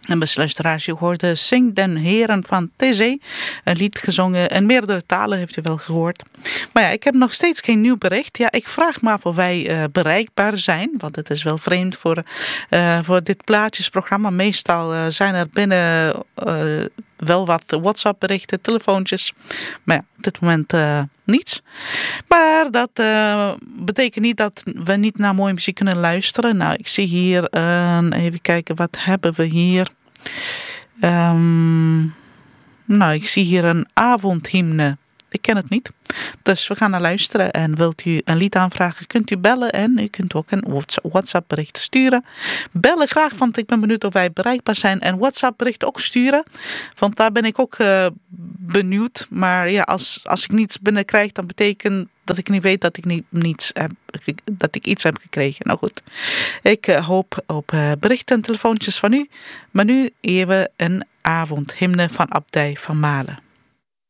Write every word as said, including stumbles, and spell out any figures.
En beste luisteraars, je hoorde Zing den Heren van T C. Een lied gezongen in meerdere talen, heeft u wel gehoord. Maar ja, ik heb nog steeds geen nieuw bericht. Ja, ik vraag me af of wij uh, bereikbaar zijn. Want het is wel vreemd voor, uh, voor dit plaatjesprogramma. Meestal uh, zijn er binnen uh, wel wat WhatsApp berichten, telefoontjes. Maar ja, op dit moment uh, niets. Maar dat uh, betekent niet dat we niet naar mooie muziek kunnen luisteren. Nou, ik zie hier, uh, even kijken, wat hebben we hier? Um, nou, ik zie hier een avondhymne. Ik ken het niet. Dus we gaan naar luisteren. En wilt u een lied aanvragen, kunt u bellen. En u kunt ook een WhatsApp bericht sturen. Bellen graag, want ik ben benieuwd of wij bereikbaar zijn. En WhatsApp bericht ook sturen. Want daar ben ik ook uh, benieuwd. Maar ja, als, als ik niets binnenkrijg, dan betekent dat ik niet weet dat ik, niet, niets heb, dat ik iets heb gekregen. Nou goed, ik uh, hoop op uh, berichten en telefoontjes van u. Maar nu even een avondhymne van Abdij van Malen.